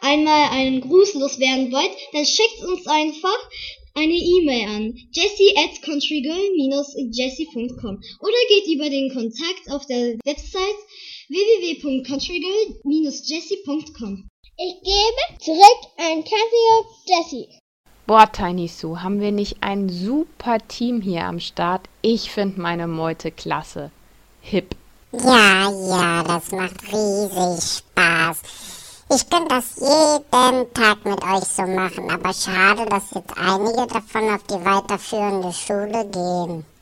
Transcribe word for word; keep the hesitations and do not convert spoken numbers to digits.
einmal einen Gruß loswerden wollt, dann schickt uns einfach eine E-Mail an jessie at countrygirl dash jessie punkt com oder geht über den Kontakt auf der Website w w w punkt countrygirl dash jessie punkt com. Ich gebe zurück an Countrygirl Jessie. Boah, Tiny Sue, haben wir nicht ein super Team hier am Start? Ich finde meine Meute klasse. Hip. Ja, ja, das macht riesig Spaß. Ich könnte das jeden Tag mit euch so machen, aber schade, dass jetzt einige davon auf die weiterführende Schule gehen.